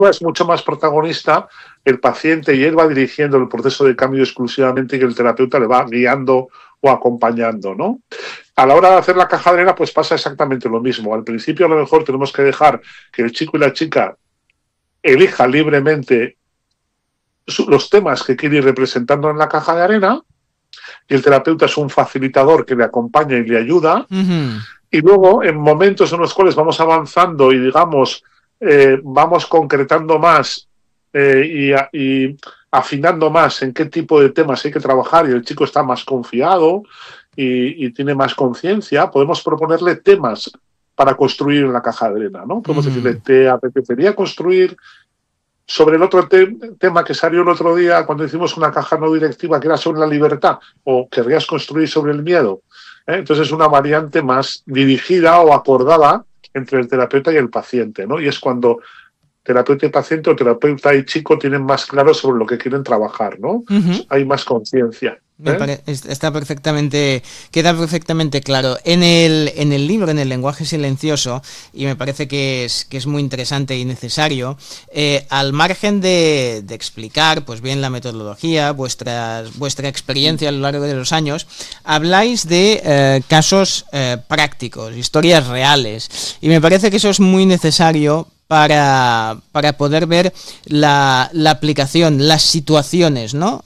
es mucho más protagonista el paciente y él va dirigiendo el proceso de cambio exclusivamente y que el terapeuta le va guiando o acompañando, ¿no? A la hora de hacer la caja de arena, pues pasa exactamente lo mismo. Al principio, a lo mejor, tenemos que dejar que el chico y la chica elija libremente los temas que quiere ir representando en la caja de arena, y el terapeuta es un facilitador que le acompaña y le ayuda. Y luego, en momentos en los cuales vamos avanzando y, digamos, vamos concretando más y afinando más en qué tipo de temas hay que trabajar y el chico está más confiado y tiene más conciencia, podemos proponerle temas para construir en la caja de arena, ¿no? Podemos decirle, ¿te apetecería construir sobre el otro tema que salió el otro día cuando hicimos una caja no directiva que era sobre la libertad, o querrías construir sobre el miedo? Entonces es una variante más dirigida o acordada entre el terapeuta y el paciente, ¿no? Y es cuando terapeuta y paciente o terapeuta y chico tienen más claro sobre lo que quieren trabajar, ¿no? Hay más conciencia. Está perfectamente, queda perfectamente claro. En el libro, en El lenguaje silencioso, y me parece que es muy interesante y necesario, al margen de explicar, pues bien, la metodología, vuestra experiencia a lo largo de los años, habláis de casos prácticos, historias reales, y me parece que eso es muy necesario para poder ver la aplicación, las situaciones, ¿no?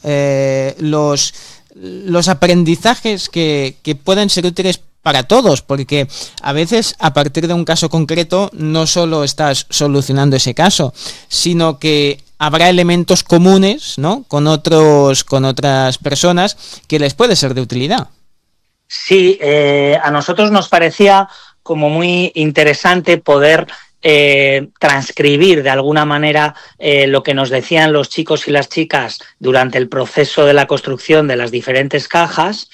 Los aprendizajes que pueden ser útiles para todos, porque a veces a partir de un caso concreto no solo estás solucionando ese caso, sino que habrá elementos comunes, ¿no? con otras personas que les puede ser de utilidad. Sí, a nosotros nos parecía como muy interesante poder transcribir de alguna manera lo que nos decían los chicos y las chicas durante el proceso de la construcción de las diferentes cajas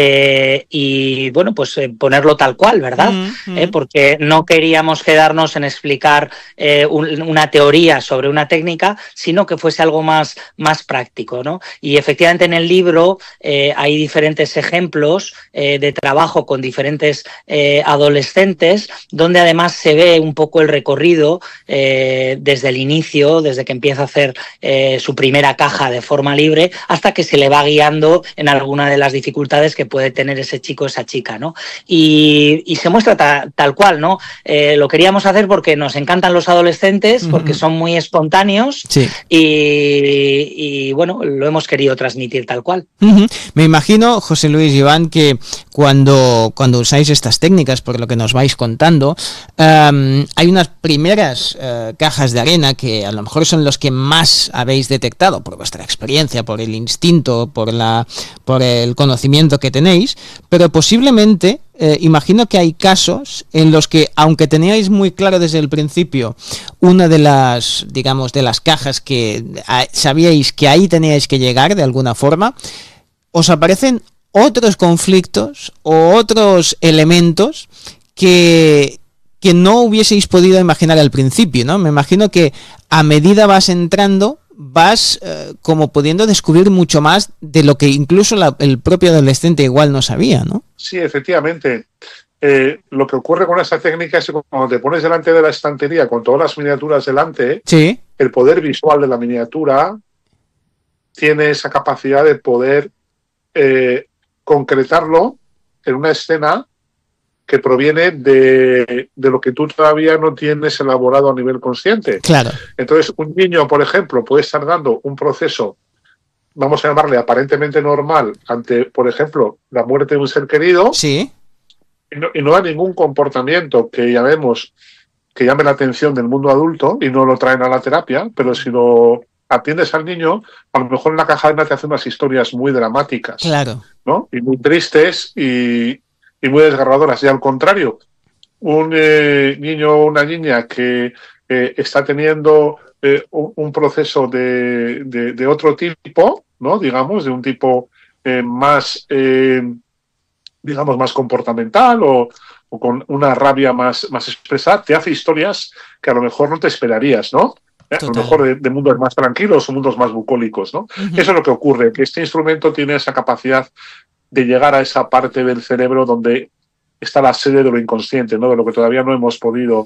y bueno, pues ponerlo tal cual, ¿verdad? Porque no queríamos quedarnos en explicar una teoría sobre una técnica, sino que fuese algo más práctico, ¿no? Y efectivamente en el libro hay diferentes ejemplos de trabajo con diferentes adolescentes, donde además se ve un poco el recorrido desde el inicio, desde que empieza a hacer su primera caja de forma libre, hasta que se le va guiando en alguna de las dificultades que puede tener ese chico o esa chica, ¿no? Y se muestra tal cual, ¿no? Lo queríamos hacer porque nos encantan los adolescentes, porque son muy espontáneos, sí. Y bueno, lo hemos querido transmitir tal cual. Me imagino, José Luis y Iván, que cuando usáis estas técnicas, por lo que nos vais contando, hay unas primeras cajas de arena que a lo mejor son los que más habéis detectado por vuestra experiencia, por el instinto, por el conocimiento que tenéis, pero posiblemente imagino que hay casos en los que, aunque teníais muy claro desde el principio una de las, digamos, de las cajas que sabíais que ahí teníais que llegar de alguna forma, os aparecen otros conflictos o otros elementos que no hubieseis podido imaginar al principio, ¿no? Me imagino que a medida vas entrando, vas como pudiendo descubrir mucho más de lo que incluso el propio adolescente igual no sabía, ¿no? Sí, efectivamente. Lo que ocurre con esta técnica es que cuando te pones delante de la estantería con todas las miniaturas delante, sí, el poder visual de la miniatura tiene esa capacidad de poder concretarlo en una escena que proviene de lo que tú todavía no tienes elaborado a nivel consciente. Claro. Entonces, un niño, por ejemplo, puede estar dando un proceso, vamos a llamarle aparentemente normal, ante, por ejemplo, la muerte de un ser querido, sí, y no da ningún comportamiento que llamemos que llame la atención del mundo adulto y no lo traen a la terapia, pero si lo atiendes al niño, a lo mejor en la caja de arena te hace unas historias muy dramáticas, claro, ¿no? Y muy tristes y muy desgarradoras. Y al contrario, un niño o una niña que está teniendo un proceso de otro tipo, ¿no? Digamos, de un tipo más, digamos, más comportamental o con una rabia más expresada, te hace historias que a lo mejor no te esperarías, ¿no? A lo mejor de mundos más tranquilos o mundos más bucólicos, ¿no? Eso es lo que ocurre, que este instrumento tiene esa capacidad de llegar a esa parte del cerebro donde está la sede de lo inconsciente, ¿no? De lo que todavía no hemos podido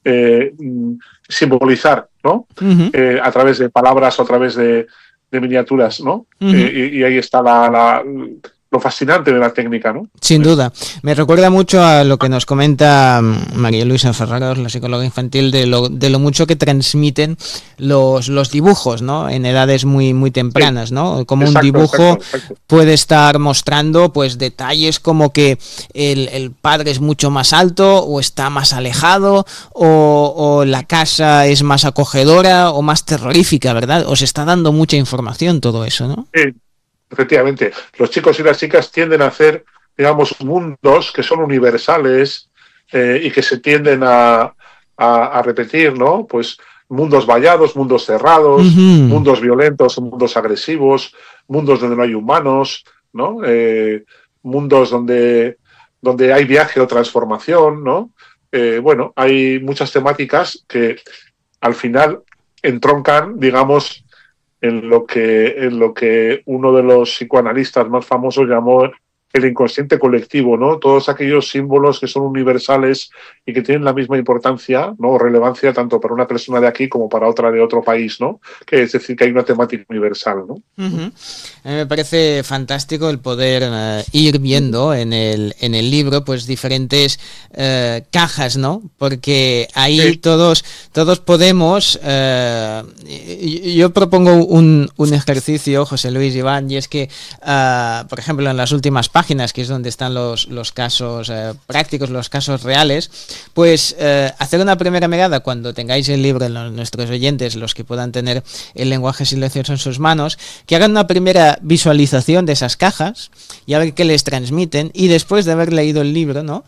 simbolizar, ¿no? A través de palabras o a través de miniaturas, ¿no? Y ahí está lo fascinante de la técnica, ¿no? Sin duda. Me recuerda mucho a lo que nos comenta María Luisa Ferraros, la psicóloga infantil, de lo mucho que transmiten los dibujos, ¿no? En edades muy, muy tempranas, ¿no? Como un dibujo puede estar mostrando pues detalles como que el padre es mucho más alto o está más alejado o la casa es más acogedora o más terrorífica, ¿verdad? Os está dando mucha información todo eso, ¿no? Sí. Efectivamente, los chicos y las chicas tienden a hacer, digamos, mundos que son universales y que se tienden a repetir, ¿no? Pues mundos vallados, mundos cerrados, mundos violentos, mundos agresivos, mundos donde no hay humanos, ¿no? Mundos donde hay viaje o transformación, ¿no? Bueno, hay muchas temáticas que al final entroncan, digamos, en lo que uno de los psicoanalistas más famosos llamó el inconsciente colectivo, ¿no? Todos aquellos símbolos que son universales y que tienen la misma importancia, ¿no? O relevancia tanto para una persona de aquí como para otra de otro país, ¿no? Que es decir, que hay una temática universal, ¿no? A mí me parece fantástico el poder ir viendo en el libro pues diferentes cajas, ¿no? Porque ahí todos podemos... yo propongo un ejercicio, José Luis, Iván, y es que, por ejemplo, en las últimas páginas, que es donde están los casos prácticos, los casos reales, pues hacer una primera mirada cuando tengáis el libro, nuestros oyentes, los que puedan tener el lenguaje silencioso en sus manos, que hagan una primera visualización de esas cajas y a ver qué les transmiten, y después de haber leído el libro, ¿no?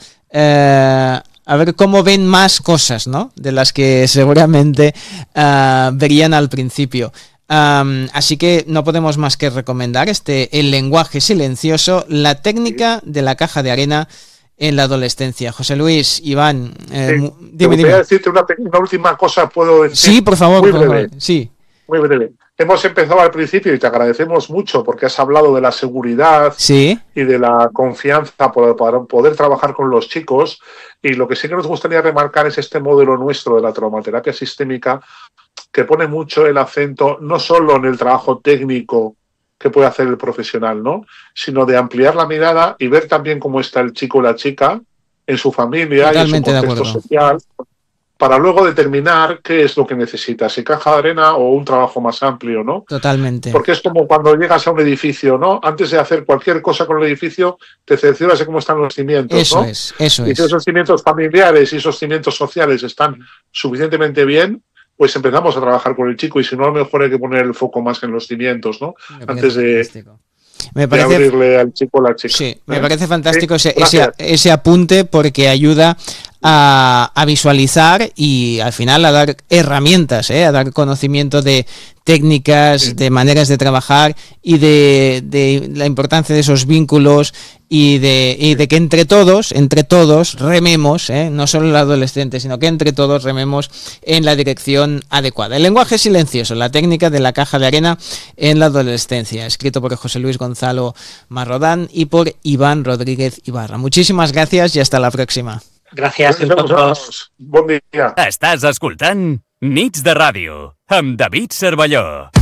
A ver cómo ven más cosas, ¿no? De las que seguramente verían al principio. Así que no podemos más que recomendar el lenguaje silencioso, la técnica de la caja de arena en la adolescencia. José Luis, Iván, dime. Voy a decirte una última cosa, ¿puedo decir? Sí, por favor. Muy breve. Favor. Sí. Muy breve. Hemos empezado al principio y te agradecemos mucho porque has hablado de la seguridad y de la confianza para poder trabajar con los chicos, y lo que sí que nos gustaría remarcar es este modelo nuestro de la traumaterapia sistémica, que pone mucho el acento no solo en el trabajo técnico que puede hacer el profesional, ¿no? Sino de ampliar la mirada y ver también cómo está el chico o la chica en su familia y en su contexto social, para luego determinar qué es lo que necesita, si caja de arena o un trabajo más amplio, ¿no? Totalmente. Porque es como cuando llegas a un edificio, ¿no? Antes de hacer cualquier cosa con el edificio, te cercioras de cómo están los cimientos, eso ¿no? Eso y si esos cimientos familiares y esos cimientos sociales están suficientemente bien, pues empezamos a trabajar con el chico, y si no, a lo mejor hay que poner el foco más en los cimientos, ¿no? Antes de abrirle al chico o la chica. Sí, me parece fantástico ese apunte, porque ayuda a visualizar y al final a dar herramientas, a dar conocimiento de técnicas, de maneras de trabajar y de la importancia de esos vínculos y de que entre todos rememos, no solo el adolescente, sino que entre todos rememos en la dirección adecuada. El lenguaje silencioso, la técnica de la caja de arena en la adolescencia, escrito por José Luis Gonzalo Marrodán y por Iván Rodríguez Ibarra. Muchísimas gracias i hasta la pròxima. Gràcies a tots. Bon dia. Estàs escoltant Nits de Ràdio amb David Cervelló.